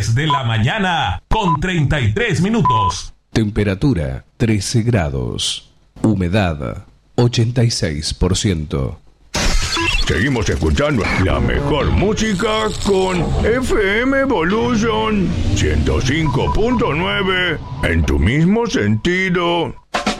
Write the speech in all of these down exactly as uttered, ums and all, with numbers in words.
diez de la mañana con treinta y tres minutos. Temperatura trece grados. Humedad ochenta y seis por ciento. Seguimos escuchando la mejor música con F M Evolution ciento cinco punto nueve en tu mismo sentido.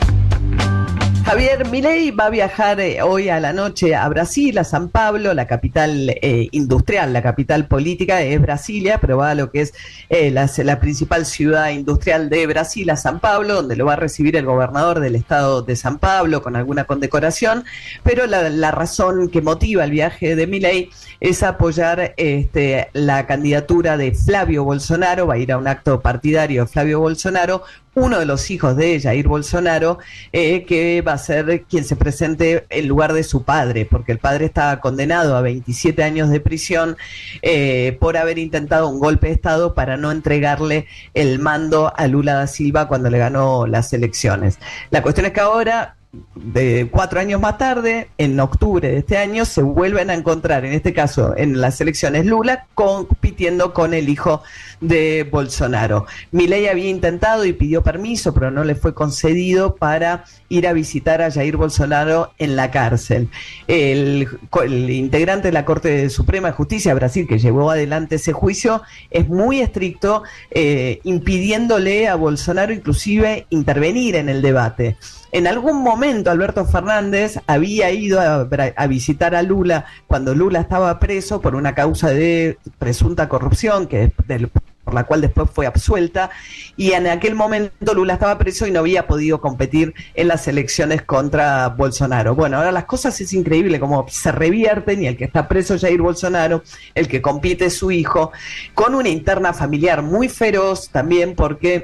Javier Milei va a viajar eh, hoy a la noche a Brasil, a San Pablo, la capital eh, industrial, la capital política es Brasilia, pero va a lo que es eh, la, la principal ciudad industrial de Brasil, a San Pablo, donde lo va a recibir el gobernador del estado de San Pablo con alguna condecoración, pero la, la razón que motiva el viaje de Milei es apoyar este, la candidatura de Flavio Bolsonaro, va a ir a un acto partidario de Flavio Bolsonaro, uno de los hijos de Jair Bolsonaro, eh, que va a ser quien se presente en lugar de su padre, porque el padre estaba condenado a veintisiete años de prisión eh, por haber intentado un golpe de Estado para no entregarle el mando a Lula da Silva cuando le ganó las elecciones. La cuestión es que ahora, de cuatro años más tarde, en octubre de este año, se vuelven a encontrar, en este caso en las elecciones, Lula compitiendo con el hijo de Bolsonaro. Milei había intentado y pidió permiso, pero no le fue concedido para ir a visitar a Jair Bolsonaro en la cárcel. El, el integrante de la Corte Suprema de Justicia de Brasil, que llevó adelante ese juicio, es muy estricto, eh, impidiéndole a Bolsonaro inclusive intervenir en el debate. En algún momento Alberto Fernández había ido a, a visitar a Lula cuando Lula estaba preso por una causa de presunta corrupción que del, por la cual después fue absuelta, y en aquel momento Lula estaba preso y no había podido competir en las elecciones contra Bolsonaro. Bueno, ahora las cosas es increíble cómo se revierten, y el que está preso es Jair Bolsonaro, el que compite es su hijo, con una interna familiar muy feroz también, porque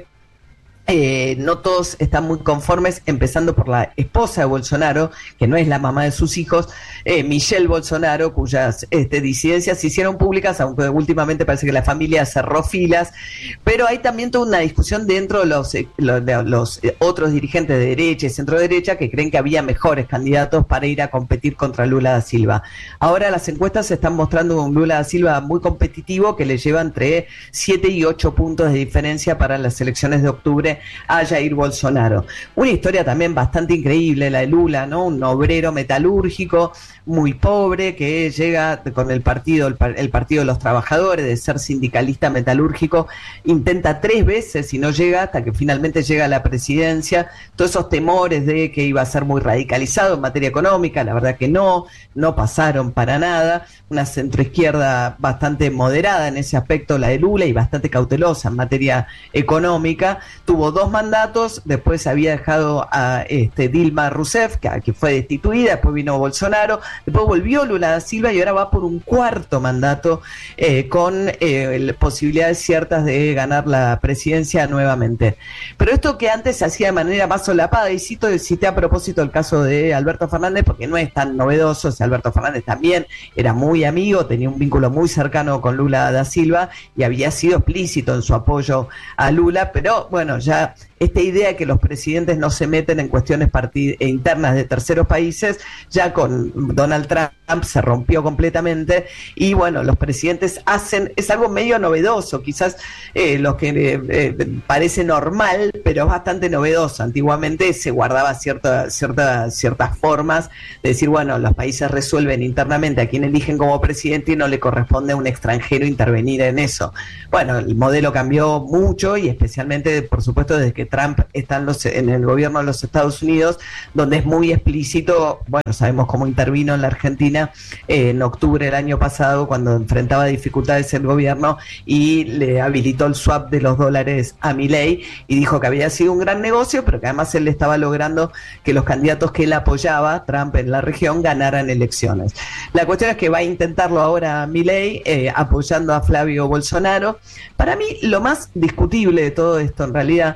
Eh, no todos están muy conformes, empezando por la esposa de Bolsonaro, que no es la mamá de sus hijos, eh, Michelle Bolsonaro, cuyas este, disidencias se hicieron públicas, aunque últimamente parece que la familia cerró filas, pero hay también toda una discusión dentro de los, eh, los, de los eh, otros dirigentes de derecha y centro derecha que creen que había mejores candidatos para ir a competir contra Lula da Silva. Ahora las encuestas están mostrando un Lula da Silva muy competitivo, que le lleva entre siete y ocho puntos de diferencia para las elecciones de octubre a Jair Bolsonaro. Una historia también bastante increíble la de Lula, ¿no? Un obrero metalúrgico muy pobre que llega con el partido, el, el Partido de los Trabajadores, de ser sindicalista metalúrgico, intenta tres veces y no llega, hasta que finalmente llega a la presidencia. Todos esos temores de que iba a ser muy radicalizado en materia económica, la verdad que no, no pasaron para nada. Una centroizquierda bastante moderada en ese aspecto, la de Lula, y bastante cautelosa en materia económica. Tuvo dos mandatos, después había dejado a este, Dilma Rousseff, que, que fue destituida, después vino Bolsonaro, después volvió Lula da Silva y ahora va por un cuarto mandato eh, con eh, posibilidades ciertas de ganar la presidencia nuevamente. Pero esto que antes se hacía de manera más solapada, y cito, cité a propósito el caso de Alberto Fernández, porque no es tan novedoso, o sea, Alberto Fernández también era muy amigo, tenía un vínculo muy cercano con Lula da Silva y había sido explícito en su apoyo a Lula, pero bueno, ya esta idea de que los presidentes no se meten en cuestiones partid- internas de terceros países, ya con Donald Trump se rompió completamente, y bueno, los presidentes hacen, es algo medio novedoso, quizás eh, lo que eh, eh, parece normal, pero es bastante novedoso. Antiguamente se guardaba cierta, cierta, ciertas formas de decir, bueno, los países resuelven internamente a quién eligen como presidente y no le corresponde a un extranjero intervenir en eso. Bueno, el modelo cambió mucho, y especialmente, por supuesto, desde que Trump está en, los, en el gobierno de los Estados Unidos, donde es muy explícito. Bueno, sabemos cómo intervino en la Argentina eh, en octubre del año pasado, cuando enfrentaba dificultades el gobierno y le habilitó el swap de los dólares a Milei, y dijo que había sido un gran negocio, pero que además él estaba logrando que los candidatos que él apoyaba, Trump en la región, ganaran elecciones. La cuestión es que va a intentarlo ahora Milei, eh, apoyando a Flavio Bolsonaro. Para mí, lo más discutible de todo esto, en realidad, no es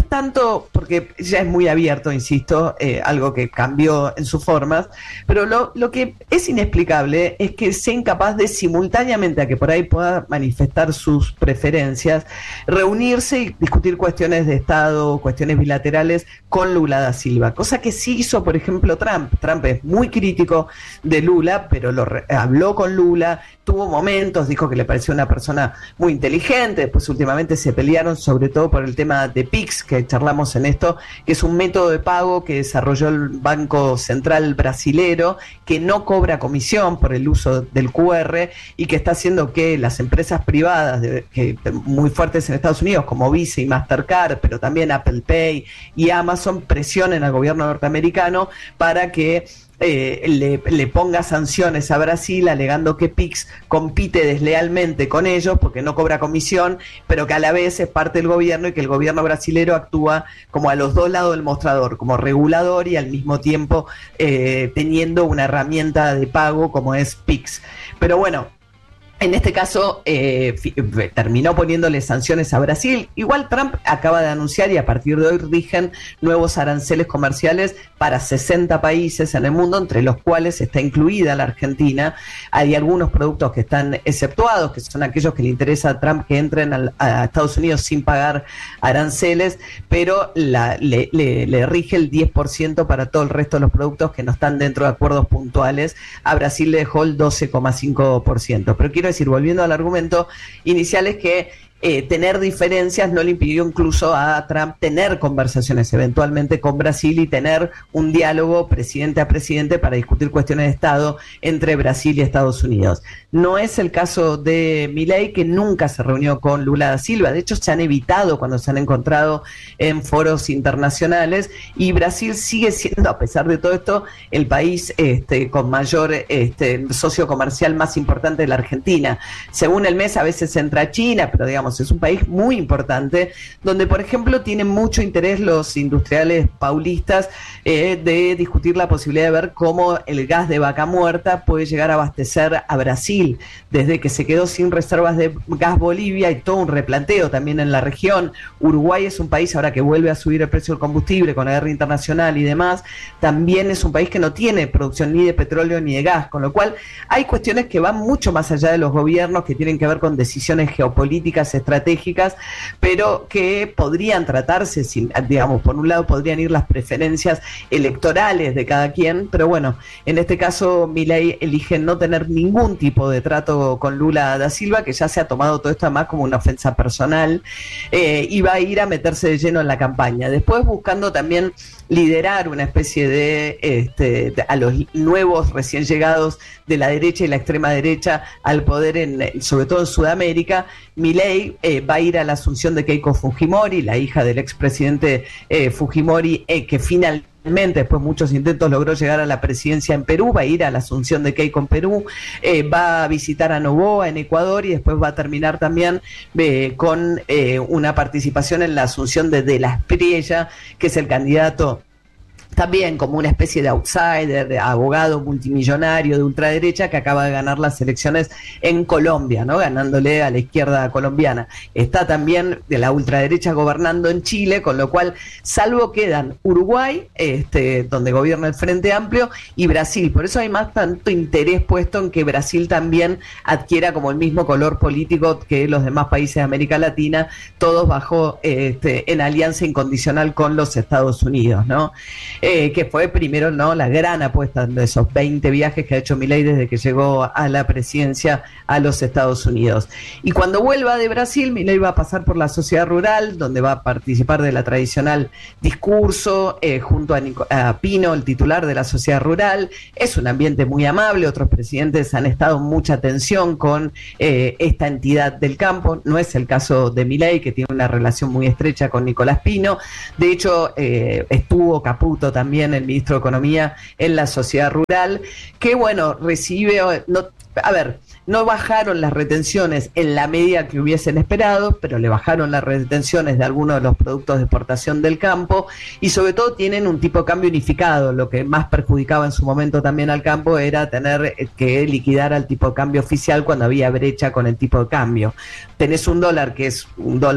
es tanto, porque ya es muy abierto, insisto, eh, algo que cambió en sus formas, pero lo, lo que es inexplicable es que sea incapaz de simultáneamente a que por ahí pueda manifestar sus preferencias, reunirse y discutir cuestiones de Estado, cuestiones bilaterales con Lula da Silva, cosa que sí hizo, por ejemplo, Trump. Trump es muy crítico de Lula, pero lo re- habló con Lula, tuvo momentos, dijo que le pareció una persona muy inteligente, después últimamente se pelearon sobre todo por el tema de Pix, que charlamos en esto, que es un método de pago que desarrolló el Banco Central brasilero, que no cobra comisión por el uso del Q R y que está haciendo que las empresas privadas de, que, muy fuertes en Estados Unidos, como Visa y Mastercard, pero también Apple Pay y Amazon, presionen al gobierno norteamericano para que Eh, le, le ponga sanciones a Brasil, alegando que Pix compite deslealmente con ellos porque no cobra comisión, pero que a la vez es parte del gobierno y que el gobierno brasilero actúa como a los dos lados del mostrador, como regulador y al mismo tiempo eh, teniendo una herramienta de pago como es Pix. Pero bueno, en este caso eh, terminó poniéndole sanciones a Brasil. Igual Trump acaba de anunciar y a partir de hoy rigen nuevos aranceles comerciales para sesenta países en el mundo, entre los cuales está incluida la Argentina. Hay algunos productos que están exceptuados, que son aquellos que le interesa a Trump que entren al, a Estados Unidos sin pagar aranceles, pero la, le, le, le rige el diez por ciento para todo el resto de los productos que no están dentro de acuerdos puntuales. A Brasil le dejó el doce coma cinco por ciento. Pero quiero decir, volviendo al argumento inicial, es que eh, tener diferencias no le impidió incluso a Trump tener conversaciones eventualmente con Brasil y tener un diálogo presidente a presidente para discutir cuestiones de Estado entre Brasil y Estados Unidos. No es el caso de Milei, que nunca se reunió con Lula da Silva. De hecho, se han evitado cuando se han encontrado en foros internacionales, y Brasil sigue siendo, a pesar de todo esto, el país este, con mayor este, socio comercial más importante de la Argentina. Según el mes, a veces entra China, pero digamos, es un país muy importante, donde, por ejemplo, tienen mucho interés los industriales paulistas eh, de discutir la posibilidad de ver cómo el gas de Vaca Muerta puede llegar a abastecer a Brasil, desde que se quedó sin reservas de gas Bolivia, y todo un replanteo también en la región. Uruguay es un país, ahora que vuelve a subir el precio del combustible con la guerra internacional y demás, también es un país que no tiene producción ni de petróleo ni de gas, con lo cual hay cuestiones que van mucho más allá de los gobiernos, que tienen que ver con decisiones geopolíticas estratégicas, pero que podrían tratarse, sin, digamos, por un lado podrían ir las preferencias electorales de cada quien, pero bueno, en este caso Milei elige no tener ningún tipo de trato con Lula da Silva, que ya se ha tomado todo esto además como una ofensa personal, eh, y va a ir a meterse de lleno en la campaña, después buscando también liderar una especie de, este, de a los nuevos recién llegados de la derecha y la extrema derecha al poder, en, sobre todo en Sudamérica. Milei eh, va a ir a la asunción de Keiko Fujimori, la hija del expresidente eh, Fujimori, eh, que finalmente, después de muchos intentos, logró llegar a la presidencia en Perú. Va a ir a la asunción de Keiko en Perú, eh, va a visitar a Noboa en Ecuador, y después va a terminar también eh, con eh, una participación en la asunción de De la Espriella, que es el candidato también como una especie de outsider, de abogado multimillonario de ultraderecha, que acaba de ganar las elecciones en Colombia, ¿no? Ganándole a la izquierda colombiana. Está también de la ultraderecha gobernando en Chile, con lo cual, salvo quedan Uruguay, este, donde gobierna el Frente Amplio, y Brasil. Por eso hay más tanto interés puesto en que Brasil también adquiera como el mismo color político que los demás países de América Latina, todos bajo este, en alianza incondicional con los Estados Unidos, ¿no? Eh, que fue primero, ¿no?, la gran apuesta de esos veinte viajes que ha hecho Milei desde que llegó a la presidencia a los Estados Unidos. Y cuando vuelva de Brasil, Milei va a pasar por la sociedad rural, donde va a participar de la tradicional discurso eh, junto a, Nico, a Pino, el titular de la sociedad rural. Es un ambiente muy amable, otros presidentes han estado en mucha tensión con eh, esta entidad del campo. No es el caso de Milei, que tiene una relación muy estrecha con Nicolás Pino. De hecho, eh, estuvo Caputo también, el ministro de Economía, en la sociedad rural, que bueno, recibe, no, a ver, no bajaron las retenciones en la medida que hubiesen esperado, pero le bajaron las retenciones de algunos de los productos de exportación del campo, y sobre todo tienen un tipo de cambio unificado. Lo que más perjudicaba en su momento también al campo era tener que liquidar al tipo de cambio oficial cuando había brecha con el tipo de cambio. Tenés un dólar que es un dólar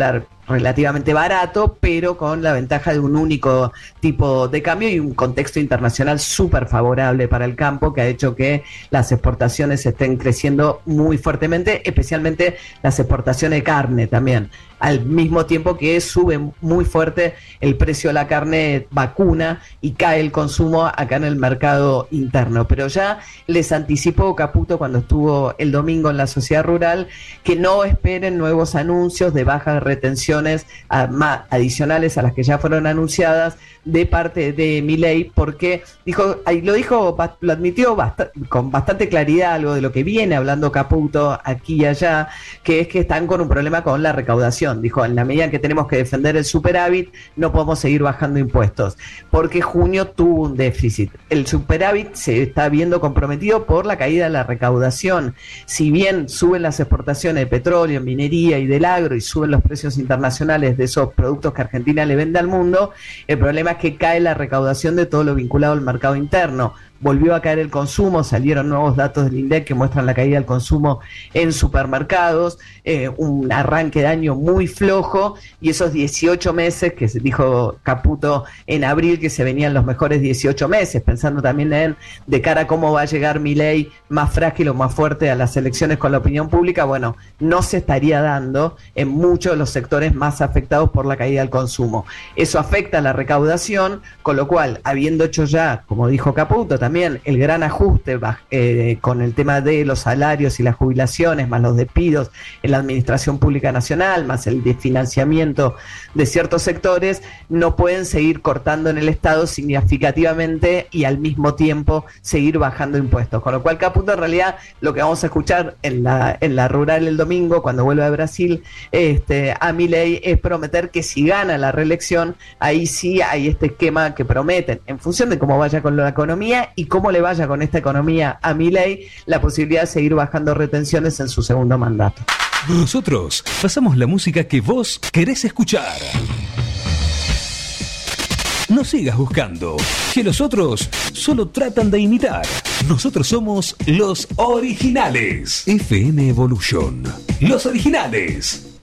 relativamente barato, pero con la ventaja de un único tipo de cambio y un contexto internacional súper favorable para el campo, que ha hecho que las exportaciones estén creciendo muy fuertemente, especialmente las exportaciones de carne también, al mismo tiempo que sube muy fuerte el precio de la carne vacuna y cae el consumo acá en el mercado interno. Pero ya les anticipó Caputo cuando estuvo el domingo en la Sociedad Rural que no esperen nuevos anuncios de bajas retenciones a, más, adicionales a las que ya fueron anunciadas de parte de Milei, porque dijo, ahí lo dijo, lo admitió bast- con bastante claridad, algo de lo que viene hablando Caputo aquí y allá, que es que están con un problema con la recaudación. Dijo, en la medida en que tenemos que defender el superávit, no podemos seguir bajando impuestos, porque junio tuvo un déficit. El superávit se está viendo comprometido por la caída de la recaudación. Si bien suben las exportaciones de petróleo, minería y del agro, y suben los precios internacionales de esos productos que Argentina le vende al mundo, el problema es que cae la recaudación de todo lo vinculado al mercado interno. Volvió a caer el consumo, salieron nuevos datos del INDEC que muestran la caída del consumo en supermercados, eh, un arranque de año muy flojo, y esos dieciocho meses que se dijo Caputo en abril que se venían los mejores dieciocho meses, pensando también en de cara a cómo va a llegar Milei más frágil o más fuerte a las elecciones con la opinión pública, bueno, no se estaría dando en muchos de los sectores más afectados por la caída del consumo. Eso afecta a la recaudación, con lo cual, habiendo hecho ya, como dijo Caputo, también el gran ajuste eh, con el tema de los salarios y las jubilaciones, más los despidos en la Administración Pública Nacional, más el desfinanciamiento de ciertos sectores, no pueden seguir cortando en el Estado significativamente y al mismo tiempo seguir bajando impuestos. Con lo cual, Caputo, en realidad, lo que vamos a escuchar en la, en la rural el domingo, cuando vuelva de Brasil, este, a Milei, es prometer que si gana la reelección, ahí sí hay este esquema que prometen, en función de cómo vaya con la economía y cómo le vaya con esta economía a Milei, la posibilidad de seguir bajando retenciones en su segundo mandato. Nosotros pasamos la música que vos querés escuchar. No sigas buscando, que los otros solo tratan de imitar. Nosotros somos los originales. F M Evolution. Los originales.